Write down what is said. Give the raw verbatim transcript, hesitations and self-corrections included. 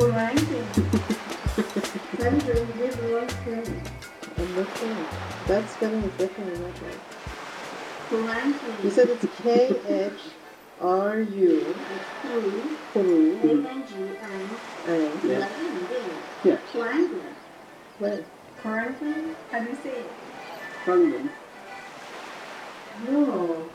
Ranking. Hundred with one thing. I'm looking. That spelling is definitely not right. Ranking. You said it's K H R U. Through. Through. A N G and. And. Yeah. Ranking. Yeah. Ranking. Where? Ranking? How do you say it? Franklin. No.